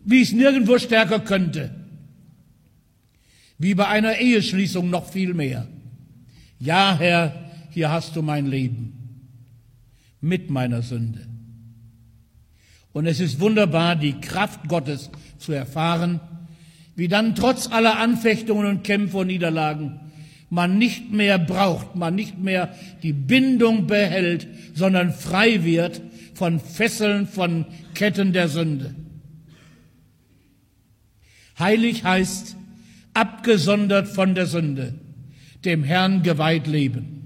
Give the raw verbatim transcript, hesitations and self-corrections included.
wie es nirgendwo stärker könnte. Wie bei einer Eheschließung noch viel mehr. Ja, Herr, hier hast du mein Leben mit meiner Sünde. Und es ist wunderbar, die Kraft Gottes zu erfahren, wie dann trotz aller Anfechtungen und Kämpfe und Niederlagen man nicht mehr braucht, man nicht mehr die Bindung behält, sondern frei wird von Fesseln, von Ketten der Sünde. Heilig heißt abgesondert von der Sünde, dem Herrn geweiht leben.